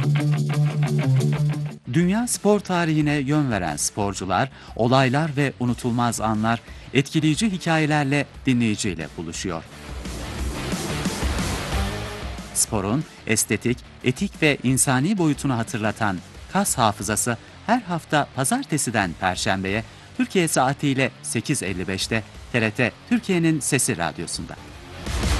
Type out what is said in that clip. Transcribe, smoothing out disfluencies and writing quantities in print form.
Dünya spor tarihine yön veren sporcular, olaylar ve unutulmaz anlar, etkileyici hikayelerle dinleyiciyle buluşuyor. Sporun estetik, etik ve insani boyutunu hatırlatan Kas Hafızası her hafta pazartesiden perşembeye Türkiye saatiyle 8.55'te TRT Türkiye'nin Sesi Radyosu'nda.